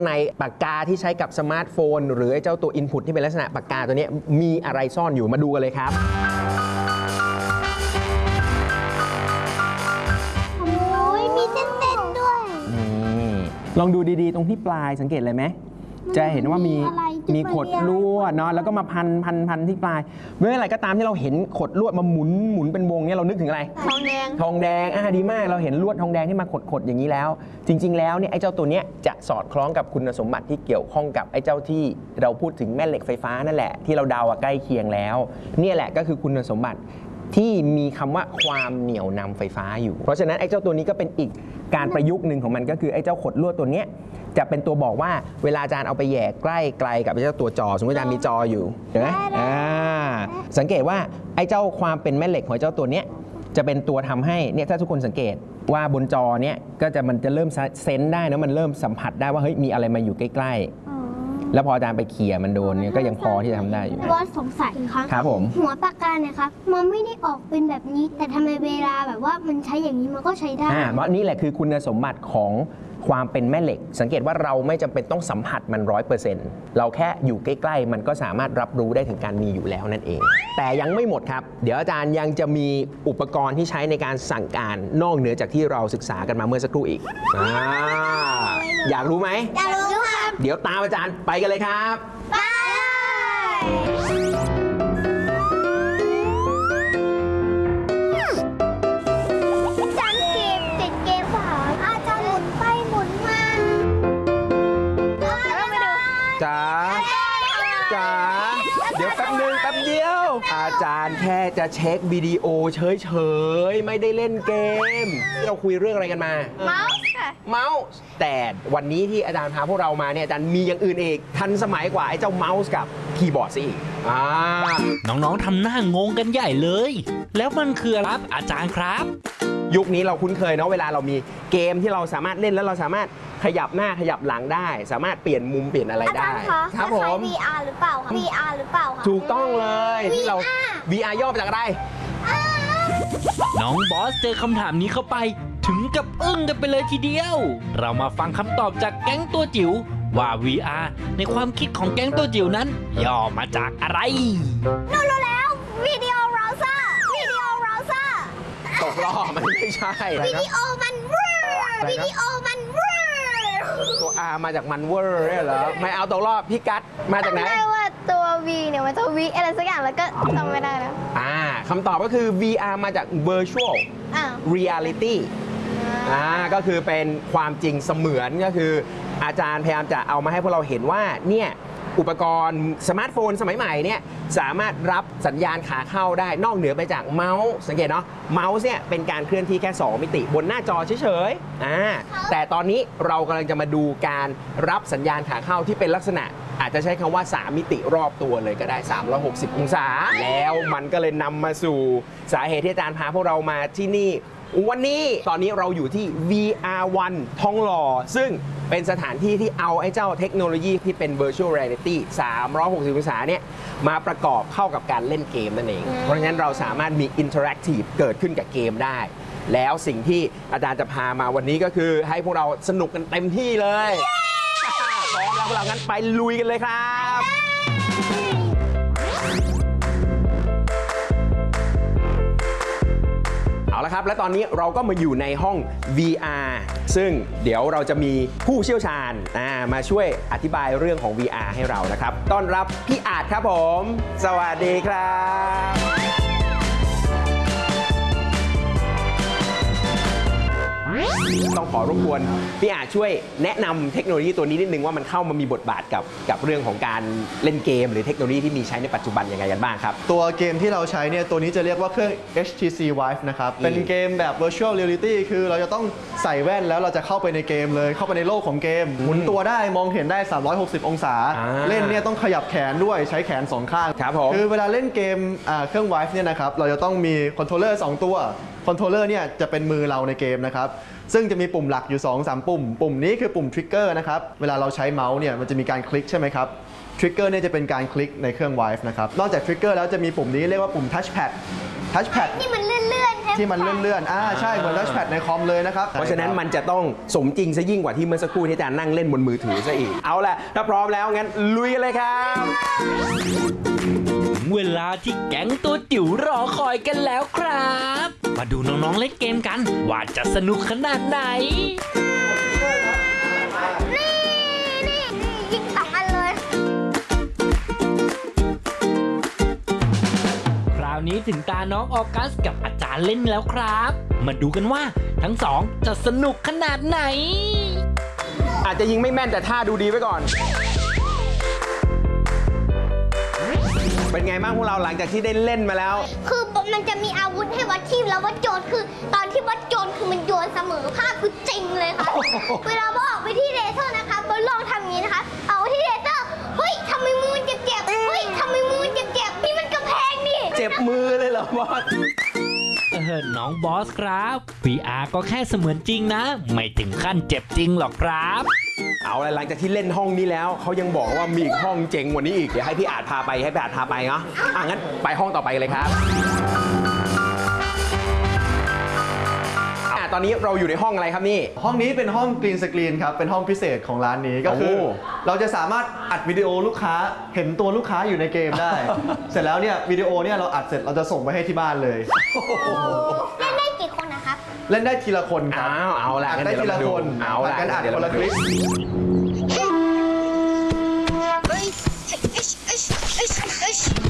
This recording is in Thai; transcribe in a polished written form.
ในปากกาที่ใช้กับสมาร์ทโฟนหรือไอ้เจ้าตัว Input ที่เป็นลักษณะปากกาตัวนี้มีอะไรซ่อนอยู่มาดูกันเลยครับโอ้ยมีเส้นๆด้วยลองดูดีๆตรงที่ปลายสังเกตเลยไหมจะเห็นว่ามีขดลวดเนาะแล้วก็มาพันที่ปลายเมื่อไหร่ก็ตามที่เราเห็นขดลวดมาหมุนเป็นวงเนี่ยเรานึกถึงอะไรทองแดงดีมากเราเห็นลวดทองแดงที่มาขดอย่างนี้แล้วจริงๆแล้วเนี่ยไอ้เจ้าตัวเนี้ยจะสอดคล้องกับคุณสมบัติที่เกี่ยวข้องกับไอ้เจ้าที่เราพูดถึงแม่เหล็กไฟฟ้านั่นแหละที่เราเดาใกล้เคียงแล้วเนี่ยแหละก็คือคุณสมบัติที่มีคำว่าความเหนี่ยวนำไฟฟ้าอยู่เพราะฉะนั้นไอ้เจ้าตัวนี้ก็เป็นอีกการประยุกต์หนึ่งของมันก็คือไอ้เจ้าขดลวดตัวเนี้ยจะเป็นตัวบอกว่าเวลาอาจารย์เอาไปแย่ใกล้ไกลกับไอ้เจ้าตัวจอสมมติอาจารย์มีจออยู่เห็นไหมสังเกตว่าไอ้เจ้าความเป็นแม่เหล็กของเจ้าตัวเนี้ยจะเป็นตัวทำให้เนี่ยถ้าทุกคนสังเกตว่าบนจอเนี้ยก็จะมันจะเริ่มเซนส์ได้นะมันเริ่มสัมผัสได้ว่าเฮ้ยมีอะไรมาอยู่ใกล้ๆแล้วพออาจารย์ไปเขี่ยมันโดนเนี่ยก็ยังพอที่จะทำได้อยู่ว่าสงสัยครับผมหัวปากกาเนี่ยครับมันไม่ได้ออกเป็นแบบนี้แต่ทำไมเวลาแบบว่ามันใช้อย่างนี้มันก็ใช้ได้เพราะนี่แหละคือคุณสมบัติของความเป็นแม่เหล็กสังเกตว่าเราไม่จำเป็นต้องสัมผัสมัน 100% เราแค่อยู่ใกล้ๆมันก็สามารถรับรู้ได้ถึงการมีอยู่แล้วนั่นเองแต่ยังไม่หมดครับเดี๋ยวอาจารย์ยังจะมีอุปกรณ์ที่ใช้ในการสั่งการนอกเหนือจากที่เราศึกษากันมาเมื่อสักครู่อีกอยากรู้ไหมอยากรู้ครับเดี๋ยวตามอาจารย์ไปกันเลยครับไปจ๋าเดี๋ยวแป๊บเดียวอาจารย์แค่จะเช็ควิดีโอเฉยๆไม่ได้เล่นเกมเราคุยเรื่องอะไรกันมาเมาส์ค่ะเมาส์แต่วันนี้ที่อาจารย์พาพวกเรามาเนี่ยอาจารย์มีอย่างอื่นอีกทันสมัยกว่าไอ้เจ้าเมาส์กับคีย์บอร์ดซะอีกน้องๆทำหน้างงกันใหญ่เลยแล้วมันคืออะไรครับอาจารย์ครับยุคนี้เราคุ้นเคยเนาะเวลาเรามีเกมที่เราสามารถเล่นแล้วเราสามารถขยับหน้าขยับหลังได้สามารถเปลี่ยนมุมเปลี่ยนอะไรได้ครับผม VR หรือเปล่าคะ VR หรือเปล่าคะถูกต้องเลยที่เรา VR ย่อมาจากอะไรน้องบอสเจอคำถามนี้เข้าไปถึงกับอึ้งกันไปเลยทีเดียวเรามาฟังคำตอบจากแก๊งตัวจิ๋วว่า VR ในความคิดของแก๊งตัวจิ๋วนั้นย่อมาจากอะไรรู้แล้ววิดีโอเบราว์เซอร์ตกรอบมันไม่ใช่วิดีโอมันตัว R มาจากมันเวอร์เนี่ยเหรอไม่เอาตกรอบพี่กั๊ดมาจากไหนไม่ว่าตัว V เนี่ยมันจะ V อะไรสักอย่างแล้วก็จำไม่ได้แล้วคำตอบก็คือ VR มาจาก virtual reality ก็คือเป็นความจริงเสมือนก็คืออาจารย์พยายามจะเอามาให้พวกเราเห็นว่าเนี่ยอุปกรณ์สมาร์ทโฟนสมัยใหม่เนี่ยสามารถรับสัญญาณขาเข้าได้นอกเหนือไปจากเมาส์สังเกตเนาะเมาส์เนี่ยเป็นการเคลื่อนที่แค่2มิติบนหน้าจอเฉยๆแต่ตอนนี้เรากำลังจะมาดูการรับสัญญาณขาเข้าที่เป็นลักษณะอาจจะใช้คำว่า3มิติรอบตัวเลยก็ได้360องศาแล้วมันก็เลยนำมาสู่สาเหตุที่อาจารย์พาพวกเรามาที่นี่วันนี้ตอนนี้เราอยู่ที่ VR1 ทองหล่อซึ่งเป็นสถานที่ที่เอาไอ้เจ้าเทคโนโลยีที่เป็น Virtual Reality 360องศาเนี่ยมาประกอบเข้ากับการเล่นเกมนั่นเองเพราะฉะนั้นเราสามารถมี Interactive เกิดขึ้นกับเกมได้แล้วสิ่งที่อาจารย์จะพามาวันนี้ก็คือให้พวกเราสนุกกันเต็มที่เลยพร้อมแล้วพวกเรางั้นไปลุยกันเลยครับเอาละครับและตอนนี้เราก็มาอยู่ในห้อง VR ซึ่งเดี๋ยวเราจะมีผู้เชี่ยวชาญมาช่วยอธิบายเรื่องของ VR ให้เรานะครับต้อนรับพี่อาจครับผมสวัสดีครับต้องขอรบกวนพี่อาจช่วยแนะนำเทคโนโลยีตัวนี้นิดนึงว่ามันเข้ามามีบทบาทกับเรื่องของการเล่นเกมหรือเทคโนโลยีที่มีใช้ในปัจจุบันยังไงกันบ้างครับตัวเกมที่เราใช้เนี่ยตัวนี้จะเรียกว่าเครื่อง HTC Vive นะครับเป็นเกมแบบ Virtual Reality คือเราจะต้องใส่แว่นแล้วเราจะเข้าไปในเกมเลยเข้าไปในโลกของเกมหมุนตัวได้มองเห็นได้360องศาเล่นเนี่ยต้องขยับแขนด้วยใช้แขน2ข้างคือเวลาเล่นเกมเครื่อง Vive เนี่ยนะครับเราจะต้องมีคอนโทรลเลอร์2ตัวคอนโทรลเลอร์เนี่ยจะเป็นมือเราในเกมนะครับซึ่งจะมีปุ่มหลักอยู่ 2-3 ปุ่มนี้คือปุ่มทริกเกอร์นะครับเวลาเราใช้เมาส์เนี่ยมันจะมีการคลิกใช่ไหมครับทริกเกอร์เนี่ยจะเป็นการคลิกในเครื่อง Vive นะครับนอกจากทริกเกอร์แล้วจะมีปุ่มนี้เรียกว่าปุ่มทัชแพดนี่มันเลื่อนๆที่มันเลื่อนๆใช่เหมือนทัชแพดในคอมเลยนะครับเพราะฉะนั้นมันจะต้องสมจริงซะยิ่งกว่าที่เมื่อสักครู่ที่อาจารย์นั่งเล่นบนมือถือซะอีก เอาล่ะถ้าพร้อมแล้วงั้นลุยกันเลยครับถึงเวลาที่แก๊งตัวจิ๋วรอคอยกันแล้วครับ มาดูน้องๆเล่นเกมกัน ว่าจะสนุกขนาดไหนนี่ยิง2 อันเลยคราวนี้ถึงตาน้องออกัสกับอาจารย์เล่นแล้วครับ มาดูกันว่าทั้งสองจะสนุกขนาดไหนอาจจะยิงไม่แม่นแต่ท่าดูดีไว้ก่อน เป็นไงบ้างพวกเราหลังจากที่ได้เล่นมาแล้วคือมันจะมีอาวุธให้วัดทีมแล้ววัดโจรคือตอนที่วัดโจรคือมันโยนเสมอภาคคือจริงเลยค่ะ เวลาบอออกไปที่เลเซอร์นะคะบอลลองทำอย่างนี้นะคะ เอาที่เลเซอร์เฮ้ยทำไมมือมันเจ็บๆเฮ้ยทำไมมือมันเจ็บๆนี่มันกระแพงนี่เจ็บมือเลยเหรอบอสน้องบอสครับ VR ก็แค่เสมือนจริงนะ ไม่ถึงขั้นเจ็บจริงหรอกครับเอาละหลังจากที่เล่นห้องนี้แล้วเขายังบอกว่ามีอีกห้องเจ๋งกว่านี้อีก เดี๋ยวให้พี่อาจพาไปเนาะงั้นไปห้องต่อไปเลยครับ ตอนนี้เราอยู่ในห้องอะไรครับนี่ห้องนี้เป็นห้องกรีนสกรีนครับเป็นห้องพิเศษของร้านนี้ก็คือโอ้เราจะสามารถอัดวิดีโอลูกค้าเห็นตัวลูกค้าอยู่ในเกมได้ เสร็จแล้วเนี่ยวิดีโอเนี่ยเราอัดเสร็จเราจะส่งไปให้ที่บ้านเลยเล่นได้กี่คนนะครับเล่นได้ทีละคนครับเอาละอัดงั้นได้เดี๋ยวทีเราละมาดูคนเอาละกันอัดเดี๋ยวคนละเรามาคดูลิปเฮ้ย